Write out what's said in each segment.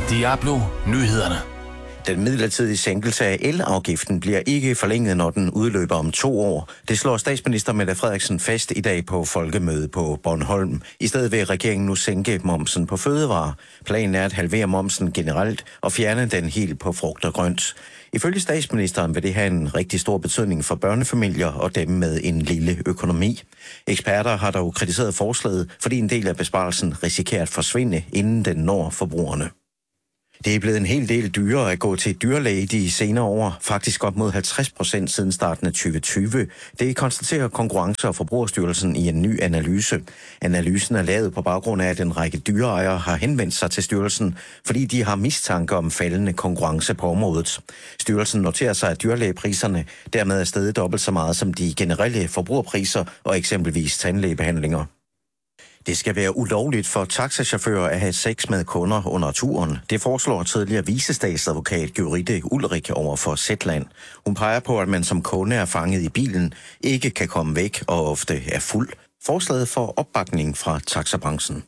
Diablo Nyhederne. Den midlertidige sænkelse af elafgiften bliver ikke forlænget, når den udløber om 2 år. Det slår statsminister Mette Frederiksen fast i dag på folkemødet på Bornholm. I stedet vil regeringen nu sænke momsen på fødevarer. Planen er at halvere momsen generelt og fjerne den helt på frugt og grønt. Ifølge statsministeren vil det have en rigtig stor betydning for børnefamilier og dem med en lille økonomi. Eksperter har dog kritiseret forslaget, fordi en del af besparelsen risikerer at forsvinde, inden den når forbrugerne. Det er blevet en hel del dyrere at gå til dyrlæge de senere år, faktisk op mod 50% siden starten af 2020. Det konstaterer Konkurrence- og Forbrugerstyrelsen i en ny analyse. Analysen er lavet på baggrund af, at en række dyreejere har henvendt sig til styrelsen, fordi de har mistanke om faldende konkurrence på området. Styrelsen noterer sig, at dyrlægepriserne dermed er steget dobbelt så meget som de generelle forbrugerpriser og eksempelvis tandlægebehandlinger. Det skal være ulovligt for taxachauffører at have sex med kunder under turen. Det foreslår tidligere vicestatsadvokat Gyrithe Ulrik over for Zetland. Hun peger på, at man som kunde er fanget i bilen, ikke kan komme væk og ofte er fuld. Forslaget får opbakning fra taxabranchen.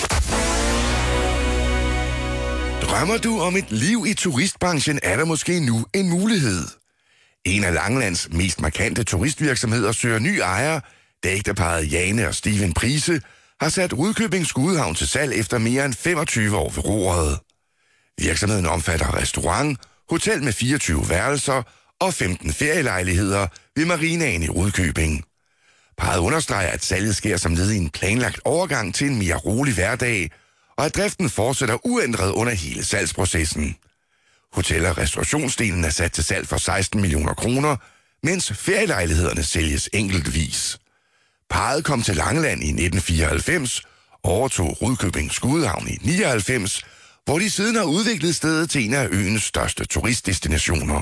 Drømmer du om et liv i turistbranchen, er der måske nu en mulighed. En af Langelands mest markante turistvirksomheder søger ny ejer, da ægteparret Jane og Steven Prise har sat Rudkøbing Skudehavn til salg efter mere end 25 år ved roret. Virksomheden omfatter restaurant, hotel med 24 værelser og 15 ferielejligheder ved marinaen i Rudkøbing. Parret understreger, at salget sker som led i en planlagt overgang til en mere rolig hverdag, og at driften fortsætter uændret under hele salgsprocessen. Hotel- og restaurationsdelen er sat til salg for 16 millioner kroner, mens ferielejlighederne sælges enkeltvis. Parret kom til Langeland i 1994, overtog Rudkøbing Skudehavn i 99, hvor de siden har udviklet stedet til en af øens største turistdestinationer.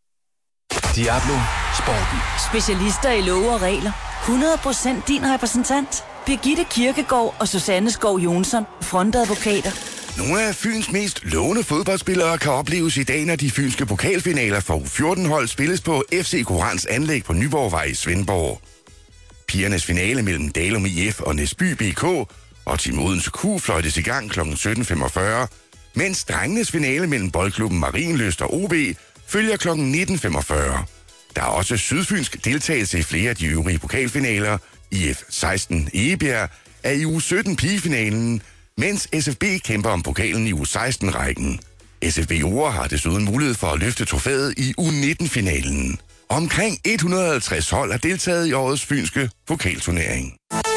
Diablo Sporten. Specialister i love og regler. 100% din repræsentant. Birgitte Kirkegaard og Susanne Skov Jonsson, frontadvokater. Nogle af Fyns mest lovende fodboldspillere kan opleves i dag, når de fynske pokalfinaler for U14-hold spilles på FC Korans anlæg på Nyborgvej i Svendborg. Pigernes finale mellem Dalum IF og Næsby BK og Team Odense Q fløjtes i gang kl. 17.45, mens drengenes finale mellem boldklubben Marienlyst og OB følger kl. 19.45. Der er også sydfynsk deltagelse i flere af de øvrige pokalfinaler. IF 16 Egebjerg er i U17 pigefinalen, mens SFB kæmper om pokalen i U16-rækken. SFB Ore har desuden mulighed for at løfte trofæet i U19-finalen. Omkring 150 hold har deltaget i årets fynske pokalturnering.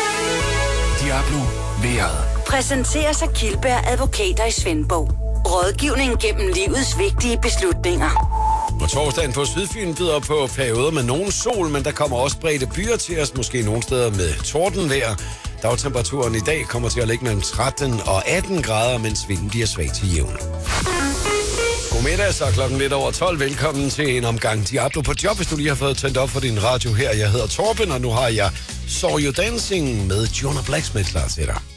Diablo Vejret. Præsenteres af Kildberg Advokater i Svendborg. Rådgivning gennem livets vigtige beslutninger. På torsdagen på Sydfyn byder på perioder med nogen sol, men der kommer også bredte byer til os, måske nogle steder med tordenvejr. Dagtemperaturen i dag kommer til at ligge mellem 13 og 18 grader, mens vinden bliver svag til jævn. Godmiddag, så klokken lidt over 12. Velkommen til en omgang Diablo på job, hvis du lige har fået tændt op for din radio her. Jeg hedder Torben, og nu har jeg Saw You Dancing med Jonah Blacksmith klar til dig.